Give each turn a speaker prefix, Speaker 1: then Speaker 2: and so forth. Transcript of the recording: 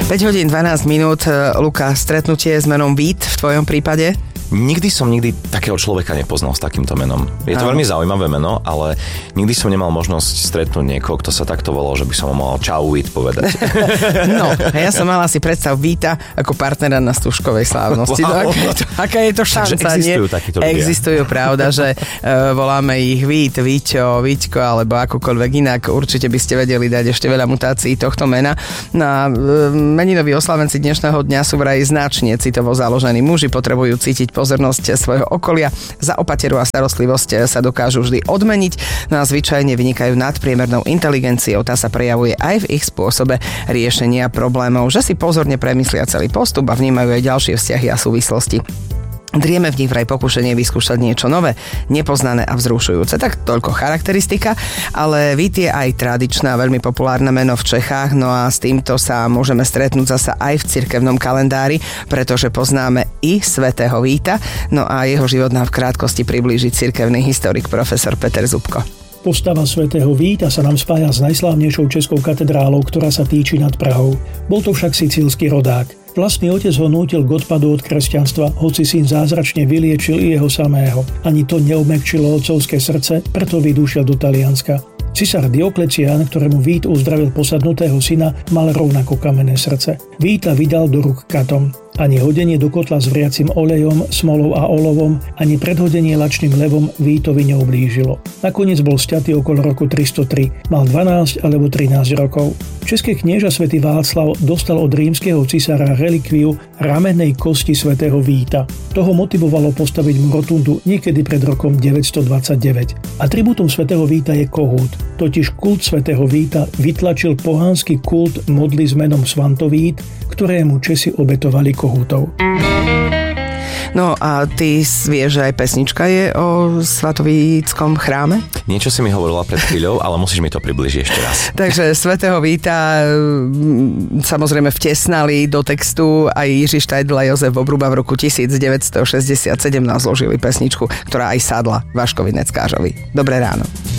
Speaker 1: 5 hodín 12 minút, Luka, stretnutie s menom Vít v tvojom prípade?
Speaker 2: Nikdy som takého človeka nepoznal s takýmto menom. Je to veľmi zaujímavé meno, ale nikdy som nemal možnosť stretnúť niekoho, kto sa takto volal, že by som mal čau Vít povedať.
Speaker 1: No, a ja som mala si predstav Víta ako partnera na Stužkovej slávnosti. Wow. Aká je to šanca,
Speaker 2: existujú
Speaker 1: nie?
Speaker 2: Takíto ľudia.
Speaker 1: Existujú, pravda, že voláme ich Vít, Víťo, Víťko alebo akokoľvek inak. Určite by ste vedeli dať ešte veľa mutácií tohto mena. Na meninoví oslávenci dnešného dňa sú vraj značne citovo založení muži, potrebujú cítiť pozornosť svojho okolia. Za opateru a starostlivosť sa dokážu vždy odmeniť, no a zvyčajne vynikajú nadpriemernou inteligenciou. Tá sa prejavuje aj v ich spôsobe riešenia problémov, že si pozorne premyslia celý postup a vnímajú aj ďalšie vzťahy a súvislosti. Drieme v nich vraj pokušenie vyskúšať niečo nové, nepoznané a vzrušujúce. Tak toľko charakteristika, ale Vít je aj tradičná, veľmi populárne meno v Čechách, no a s týmto sa môžeme stretnúť zasa aj v cirkevnom kalendári, pretože poznáme i svätého Víta, no a jeho život nám v krátkosti priblíži cirkevný historik profesor Peter Zubko.
Speaker 3: Postava svätého Víta sa nám spája s najslávnejšou českou katedrálou, ktorá sa týči nad Prahou. Bol to však sicílsky rodák. Vlastný otec ho nútil k odpadu od kresťanstva, hoci syn zázračne vyliečil i jeho samého. Ani to neobmekčilo otcovské srdce, preto Vít ušiel do Talianska. Cisár Dioklecián, ktorému Vít uzdravil posadnutého syna, mal rovnako kamenné srdce. Víta vydal do rúk katom. Ani hodenie do kotla s vriacim olejom, smolou a olovom, ani predhodenie lačným levom Vítovi neublížilo. Nakoniec bol sťatý okolo roku 303. Mal 12 alebo 13 rokov. Český knieža svätý Václav dostal od rímskeho cisára relikviu ramennej kosti svätého Víta. Toho motivovalo postaviť mu rotundu niekedy pred rokom 929. Atribútom svätého Víta je kohút. Totiž kult svätého Víta vytlačil pohánsky kult modly s menom Svantovít, ktorému Česi obetovali kohútov.
Speaker 1: No a ty vieš, že aj pesnička je o svatovítskom chráme?
Speaker 2: Niečo si mi hovorila pred chvíľou, ale musíš mi to približiť ešte raz.
Speaker 1: Takže svätého Víta samozrejme vtesnali do textu aj Jiří Štajdl a Jozef Obruba v roku 1967 nám zložili pesničku, ktorá aj sadla Vaškovi Neckářovi. Dobré ráno.